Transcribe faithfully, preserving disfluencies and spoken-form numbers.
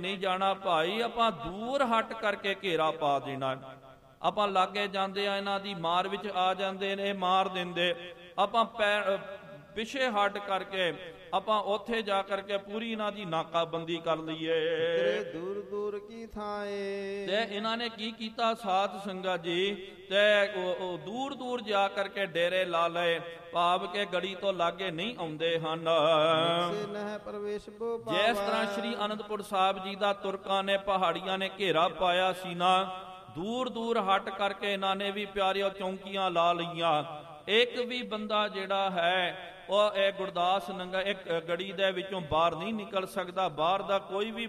ਨਹੀਂ ਜਾਣਾ ਭਾਈ, ਆਪਾਂ ਦੂਰ ਹਟ ਕਰਕੇ ਘੇਰਾ ਪਾ ਦੇਣਾ। ਆਪਾਂ ਲਾਗੇ ਜਾਂਦੇ ਆ, ਇਹਨਾਂ ਦੀ ਮਾਰ ਵਿੱਚ ਆ ਜਾਂਦੇ ਨੇ, ਮਾਰ ਦਿੰਦੇ। ਆਪਾਂ ਪੈ ਪਿੱਛੇ ਹਟ ਕਰਕੇ ਆਪਾਂ ਉੱਥੇ ਜਾ ਕਰਕੇ ਪੂਰੀ ਇਹਨਾਂ ਦੀ ਨਾਕਾਬੰਦੀ ਕਰ ਲਈਏ। ਦੂਰ ਦੂਰ ਕੀ ਥਾਏ ਤੇ ਇਹਨਾਂ ਨੇ ਕੀ ਕੀਤਾ ਸਾਧ ਸੰਗਤ ਜੀ, ਤੇ ਉਹ ਦੂਰ ਦੂਰ ਜਾ ਕਰਕੇ ਡੇਰੇ ਲਾ ਲਏ, ਭਾਵ ਕੇ ਗੜੀ ਤੋਂ ਲਾਗੇ ਨਹੀਂ ਆਉਂਦੇ ਹਨ। ਜਿਸ ਤਰ੍ਹਾਂ ਸ਼੍ਰੀ ਅਨੰਦਪੁਰ ਸਾਹਿਬ ਜੀ ਦਾ ਤੁਰਕਾਂ ਨੇ ਪਹਾੜੀਆਂ ਨੇ ਘੇਰਾ ਪਾਇਆ ਸੀ ਨਾ, ਦੂਰ ਦੂਰ ਹਟ ਕਰਕੇ ਇਹਨਾਂ ਨੇ ਵੀ ਪਿਆਰਿਓ ਚੌਂਕੀਆਂ ਲਾ ਲਈਆਂ। ਇੱਕ ਵੀ ਬੰਦਾ ਜਿਹੜਾ ਹੈ ਉਹ ਇਹ ਗੁਰਦਾਸ ਨੰਗਾ ਇੱਕ ਗੜੀ ਦੇ ਵਿੱਚੋਂ ਬਾਹਰ ਨਹੀਂ ਨਿਕਲ ਸਕਦਾ। ਬਾਹਰ ਦਾ ਕੋਈ ਵੀ